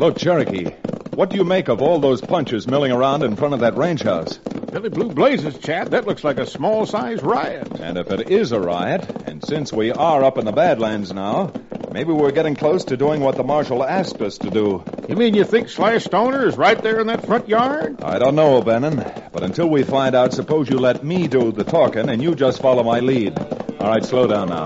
Look, Cherokee, what do you make of all those punchers milling around in front of that ranch house? Billy Blue Blazes, Chad, that looks like a small-sized riot. And if it is a riot, and since we are up in the Badlands now, maybe we're getting close to doing what the marshal asked us to do. You mean you think Slash Stoner is right there in that front yard? I don't know, O'Bannon, but until we find out, suppose you let me do the talking and you just follow my lead. All right, slow down now.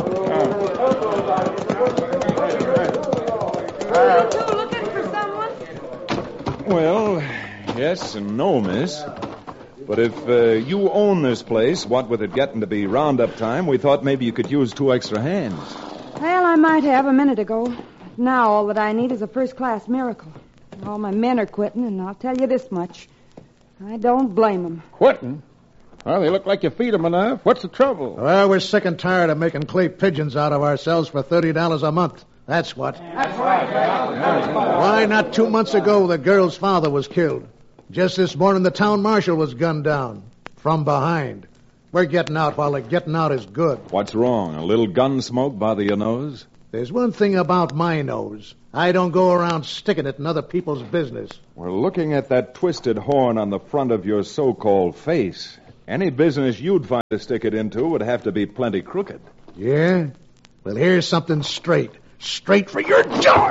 Are you two looking for someone? Well, yes and no, miss. But if you own this place, what with it getting to be roundup time, we thought maybe you could use 2 extra hands. Well, I might have a minute ago. But now all that I need is a first-class miracle. All my men are quitting, and I'll tell you this much. I don't blame them. Quitting? Well, they look like you feed them enough. What's the trouble? Well, we're sick and tired of making clay pigeons out of ourselves for $30 a month. That's what. That's right. Why, not 2 months ago, the girl's father was killed. Just this morning, the town marshal was gunned down. From behind. We're getting out while the getting out is good. What's wrong? A little gun smoke bother your nose? There's one thing about my nose. I don't go around sticking it in other people's business. Well, looking at that twisted horn on the front of your so-called face, any business you'd find to stick it into would have to be plenty crooked. Yeah? Well, here's something straight. Straight for your jaw.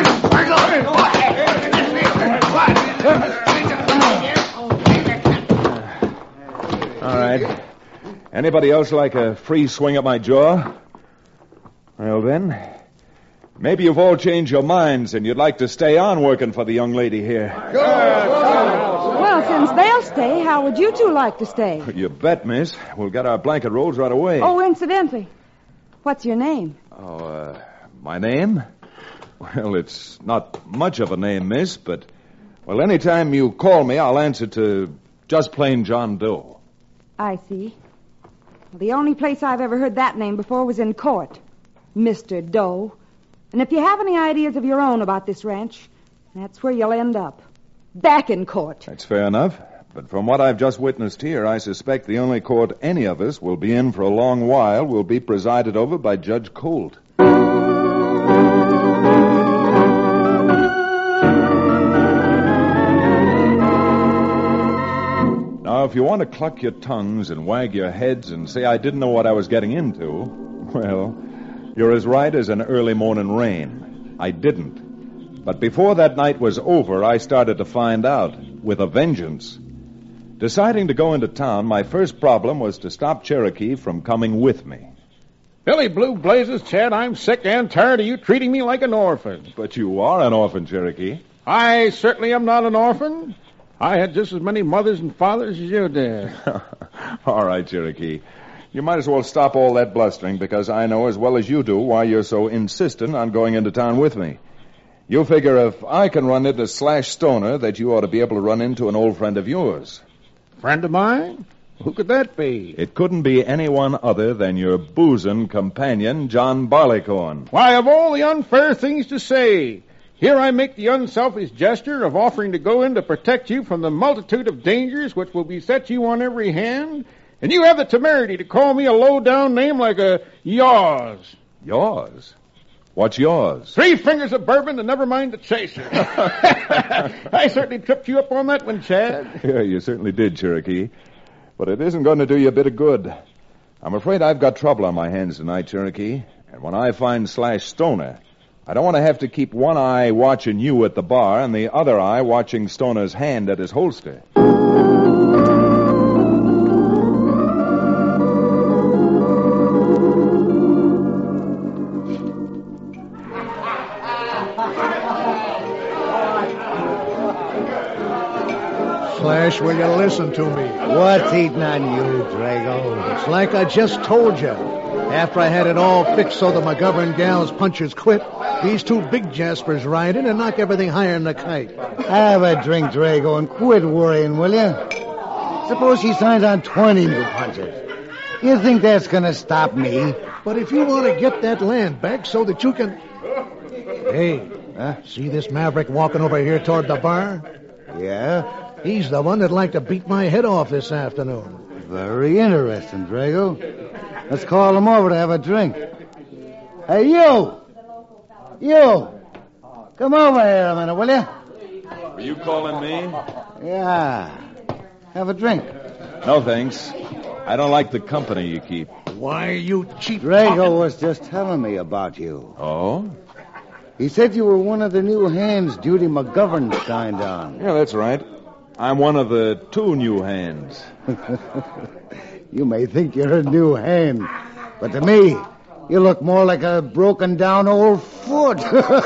All right. Anybody else like a free swing at my jaw? Well, then, maybe you've all changed your minds and you'd like to stay on working for the young lady here. Well, since they'll stay, how would you two like to stay? You bet, miss. We'll get our blanket rolls right away. Oh, incidentally, what's your name? My name? Well, it's not much of a name, miss, but, well, anytime you call me, I'll answer to just plain John Doe. I see. Well, the only place I've ever heard that name before was in court. Mr. Doe. And if you have any ideas of your own about this ranch, that's where you'll end up. Back in court. That's fair enough. But from what I've just witnessed here, I suspect the only court any of us will be in for a long while will be presided over by Judge Colt. Now, if you want to cluck your tongues and wag your heads and say I didn't know what I was getting into, well, you're as right as an early morning rain. I didn't. But before that night was over, I started to find out, with a vengeance. Deciding to go into town, my first problem was to stop Cherokee from coming with me. Billy Blue Blazes, Chad, I'm sick and tired of you treating me like an orphan. But you are an orphan, Cherokee. I certainly am not an orphan. I had just as many mothers and fathers as you did. All right, Cherokee. You might as well stop all that blustering, because I know as well as you do why you're so insistent on going into town with me. You figure if I can run into Slash Stoner, that you ought to be able to run into an old friend of yours. Friend of mine? Who could that be? It couldn't be anyone other than your boozing companion, John Barleycorn. Why, of all the unfair things to say, here I make the unselfish gesture of offering to go in to protect you from the multitude of dangers which will beset you on every hand, and you have the temerity to call me a low-down name like a yaws. Yours? What's yours? 3 fingers of bourbon and never mind the chaser. I certainly tripped you up on that one, Chad. Yeah, you certainly did, Cherokee. But it isn't going to do you a bit of good. I'm afraid I've got trouble on my hands tonight, Cherokee. And when I find Slash Stoner, I don't want to have to keep one eye watching you at the bar and the other eye watching Stoner's hand at his holster. Slash, will you listen to me? What's eating on you, Drago? It's like I just told you. After I had it all fixed so the McGovern gal's punchers quit, these 2 big jaspers ride in and knock everything higher than a kite. Have a drink, Drago, and quit worrying, will you? Suppose she signs on 20 new punchers. You think that's going to stop me? But if you want to get that land back so that you can... Hey, see this maverick walking over here toward the bar? Yeah? He's the one that'd like to beat my head off this afternoon. Very interesting, Drago. Let's call him over to have a drink. Hey, you! You! Come over here a minute, will you? Were you calling me? Yeah. Have a drink. No, thanks. I don't like the company you keep. Why, you cheap... Drago was just telling me about you. Oh? He said you were one of the new hands Judy McGovern signed on. Yeah, that's right. I'm one of the 2 new hands. You may think you're a new hand, but to me, you look more like a broken-down old foot.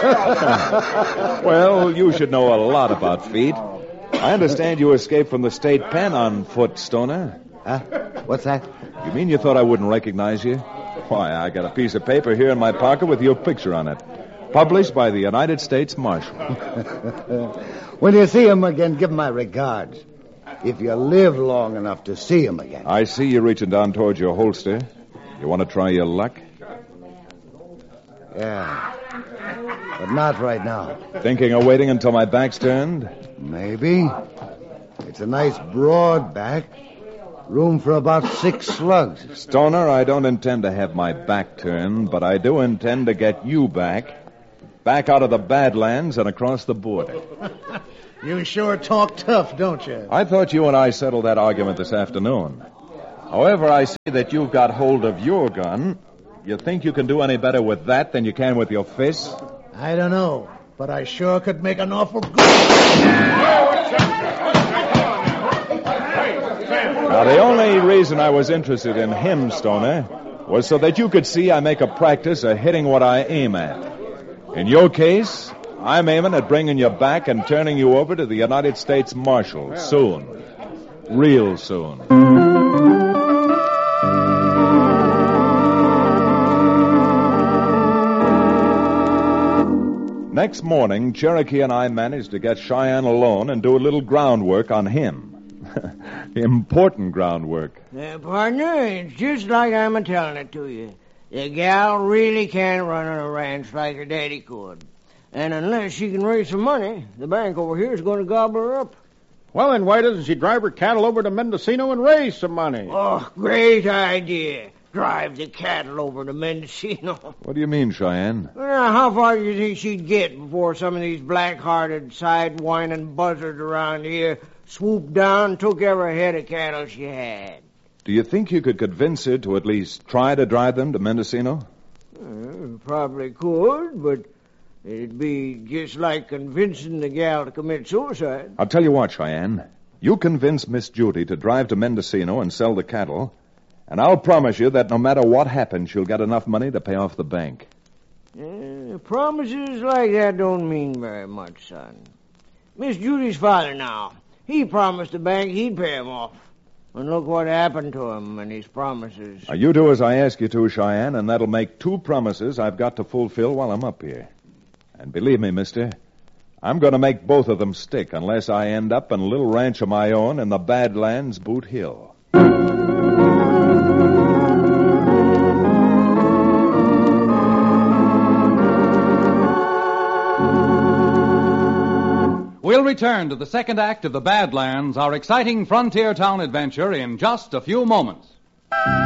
Well, you should know a lot about feet. I understand you escaped from the state pen on foot, Stoner. Huh? What's that? You mean you thought I wouldn't recognize you? Why, I got a piece of paper here in my pocket with your picture on it. Published by the United States Marshal. When you see him again, give him my regards. If you live long enough to see him again. I see you reaching down towards your holster. You want to try your luck? Yeah. But not right now. Thinking of waiting until my back's turned? Maybe. It's a nice broad back. Room for about 6 slugs. Stoner, I don't intend to have my back turned, but I do intend to get you back. Back out of the Badlands and across the border. You sure talk tough, don't you? I thought you and I settled that argument this afternoon. However, I see that you've got hold of your gun. You think you can do any better with that than you can with your fists? I don't know, but I sure could make an awful good... Now, the only reason I was interested in him, Stoner, was so that you could see I make a practice of hitting what I aim at. In your case, I'm aiming at bringing you back and turning you over to the United States Marshal soon. Real soon. Next morning, Cherokee and I managed to get Cheyenne alone and do a little groundwork on him. Important groundwork. Partner, it's just like I'm a-telling it to you. The gal really can't run a ranch like her daddy could. And unless she can raise some money, the bank over here is going to gobble her up. Well, then why doesn't she drive her cattle over to Mendocino and raise some money? Oh, great idea. Drive the cattle over to Mendocino. What do you mean, Cheyenne? Well, how far do you think she'd get before some of these black-hearted, side-whining buzzards around here swooped down and took every head of cattle she had? Do you think you could convince her to at least try to drive them to Mendocino? Probably could, but it'd be just like convincing the gal to commit suicide. I'll tell you what, Cheyenne. You convince Miss Judy to drive to Mendocino and sell the cattle, and I'll promise you that no matter what happens, she'll get enough money to pay off the bank. Promises like that don't mean very much, son. Miss Judy's father now, he promised the bank he'd pay him off. And look what happened to him and his promises. Now, you do as I ask you to, Cheyenne, and that'll make 2 promises I've got to fulfill while I'm up here. And believe me, mister, I'm going to make both of them stick unless I end up in a little ranch of my own in the Badlands, Boot Hill. We'll return to the second act of The Badlands, our exciting frontier town adventure, in just a few moments.